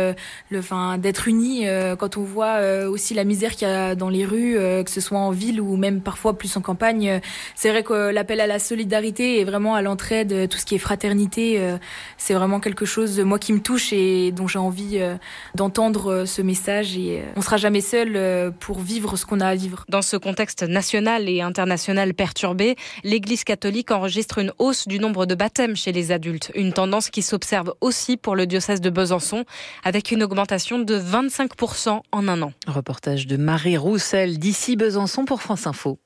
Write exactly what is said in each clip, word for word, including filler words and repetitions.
euh, le, enfin, d'être unis euh, quand on voit euh, aussi la misère qu'il y a dans les rues, euh, que ce soit en ville ou même parfois plus en campagne. Euh, c'est vrai que l'appel à la solidarité et vraiment à l'entraide, euh, tout ce qui est fraternité, euh, c'est vraiment quelque chose, moi, qui me touche et dont j'ai envie euh, d'entendre euh, ce message. Et euh, on sera jamais seul euh, pour vivre ce qu'on a à vivre. Dans ce contexte national et international perturbé, l'Église catholique enregistre une hausse du nombre de baptêmes chez les adultes. Une tendance qui s'observe aussi pour le diocèse de Besançon, avec une augmentation de vingt-cinq pour cent en un an. Reportage de Marie Roussel d'ici Besançon pour France Info.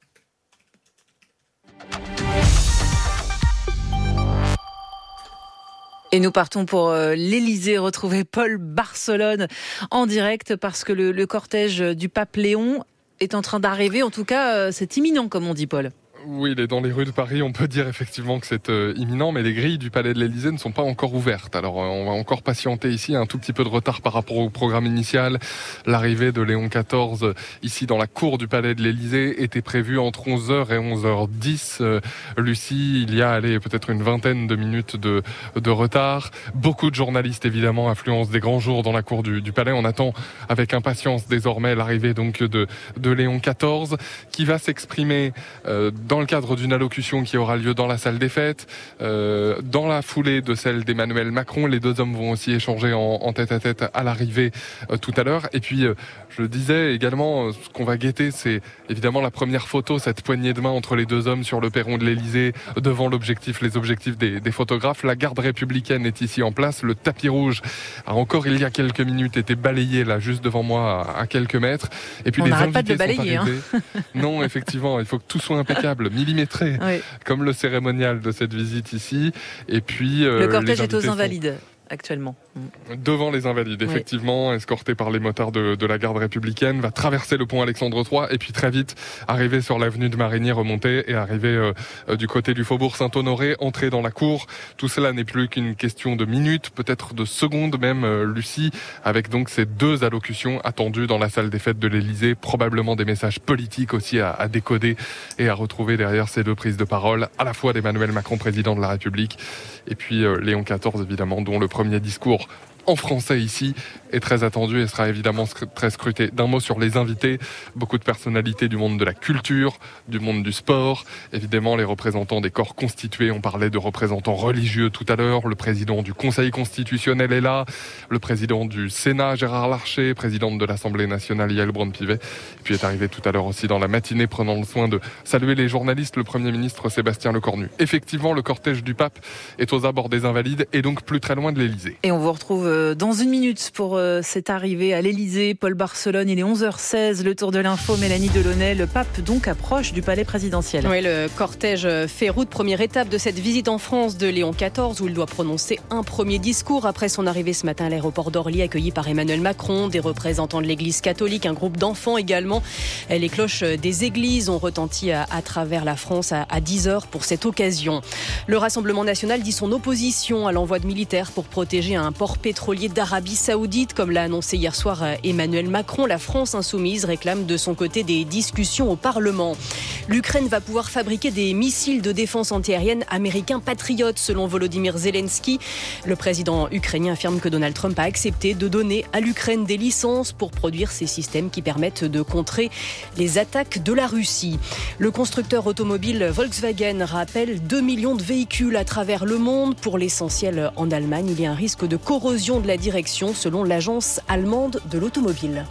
Et nous partons pour l'Élysée, retrouver Paul Barcelone en direct parce que le, le cortège du pape Léon est en train d'arriver. En tout cas, c'est imminent, comme on dit, Paul. Oui, il est dans les rues de Paris. On peut dire effectivement que c'est euh, imminent, mais les grilles du palais de l'Élysée ne sont pas encore ouvertes. Alors, euh, on va encore patienter ici, un tout petit peu de retard par rapport au programme initial. L'arrivée de Léon quatorze ici dans la cour du palais de l'Élysée était prévue entre onze heures et onze heures dix. Euh, Lucie, il y a allez, peut-être une vingtaine de minutes de, de retard. Beaucoup de journalistes, évidemment, affluence des grands jours dans la cour du, du palais. On attend avec impatience désormais l'arrivée donc de, de Léon quatorze qui va s'exprimer euh, dans dans le cadre d'une allocution qui aura lieu dans la salle des fêtes, euh, dans la foulée de celle d'Emmanuel Macron. Les deux hommes vont aussi échanger en, en tête-à-tête à l'arrivée euh, tout à l'heure. Et puis, euh, je le disais également, ce qu'on va guetter, c'est évidemment la première photo, cette poignée de main entre les deux hommes sur le perron de l'Élysée, devant l'objectif, les objectifs des, des photographes. La garde républicaine est ici en place. Le tapis rouge a encore, il y a quelques minutes, été balayé là, juste devant moi, à, à quelques mètres. Et puis on les n'arrête invités pas de le balayer, sont arrivés. Hein. Non, effectivement, il faut que tout soit impeccable, millimétré, oui. Comme le cérémonial de cette visite ici. Et puis euh, le cortège est aux sont... Invalides. Actuellement. Devant les Invalides, effectivement, oui. Escorté par les motards de, de la garde républicaine, va traverser le pont Alexandre trois et puis très vite arriver sur l'avenue de Marigny, remonter et arriver euh, du côté du faubourg Saint-Honoré, entrer dans la cour. Tout cela n'est plus qu'une question de minutes, peut-être de secondes même, euh, Lucie, avec donc ces deux allocutions attendues dans la salle des fêtes de l'Élysée, probablement des messages politiques aussi à, à décoder et à retrouver derrière ces deux prises de parole, à la fois d'Emmanuel Macron, président de la République, et puis euh, Léon quatorze, évidemment, dont le premier discours en français ici est très attendu et sera évidemment très scruté. D'un mot sur les invités, beaucoup de personnalités du monde de la culture, du monde du sport, évidemment les représentants des corps constitués. On parlait de représentants religieux tout à l'heure. Le président du Conseil constitutionnel est là, le président du Sénat Gérard Larcher, présidente de l'Assemblée nationale Yael Braun-Pivet, et puis est arrivé tout à l'heure aussi dans la matinée prenant le soin de saluer les journalistes, le Premier ministre Sébastien Lecornu. Effectivement, le cortège du pape est aux abords des Invalides et donc plus très loin de l'Élysée. Et on vous retrouve dans une minute pour cette arrivée à l'Élysée. Paul Barcelone, il est onze heures seize, le tour de l'info, Mélanie Delaunay. Le pape donc approche du palais présidentiel. Oui, le cortège fait route, première étape de cette visite en France de Léon quatorze, où il doit prononcer un premier discours après son arrivée ce matin à l'aéroport d'Orly, accueilli par Emmanuel Macron, des représentants de l'église catholique, un groupe d'enfants également. Les cloches des églises ont retenti à, à travers la France à, à dix heures pour cette occasion. Le Rassemblement national dit son opposition à l'envoi de militaires pour protéger un port pétrolier d'Arabie Saoudite, comme l'a annoncé hier soir Emmanuel Macron. La France insoumise réclame de son côté des discussions au Parlement. L'Ukraine va pouvoir fabriquer des missiles de défense antiaérienne américains Patriot, selon Volodymyr Zelensky. Le président ukrainien affirme que Donald Trump a accepté de donner à l'Ukraine des licences pour produire ces systèmes qui permettent de contrer les attaques de la Russie. Le constructeur automobile Volkswagen rappelle deux millions de véhicules à travers le monde. Pour l'essentiel en Allemagne, il y a un risque de corrosion de la direction selon l'agence allemande de l'automobile.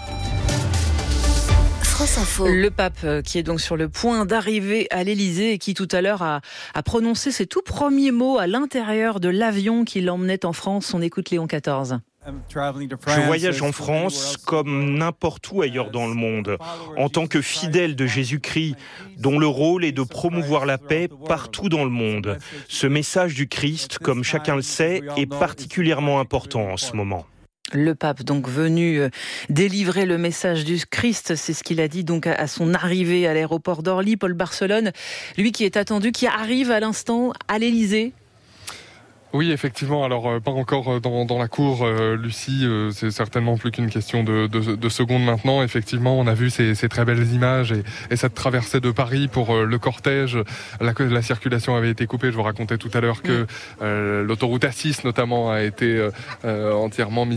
France Info. Le pape qui est donc sur le point d'arriver à l'Élysée et qui tout à l'heure a, a prononcé ses tout premiers mots à l'intérieur de l'avion qui l'emmenait en France. On écoute Léon quatorze. Je voyage en France comme n'importe où ailleurs dans le monde, en tant que fidèle de Jésus-Christ, dont le rôle est de promouvoir la paix partout dans le monde. Ce message du Christ, comme chacun le sait, est particulièrement important en ce moment. Le pape donc venu délivrer le message du Christ, c'est ce qu'il a dit donc à son arrivée à l'aéroport d'Orly. Paul Barcelone, lui qui est attendu, qui arrive à l'instant à l'Élysée. Oui, effectivement. Alors, euh, pas encore dans, dans la cour, euh, Lucie. Euh, c'est certainement plus qu'une question de, de, de secondes maintenant. Effectivement, on a vu ces, ces très belles images et, et cette traversée de Paris pour euh, le cortège. La, la circulation avait été coupée. Je vous racontais tout à l'heure que euh, l'autoroute A six, notamment, a été euh, entièrement mise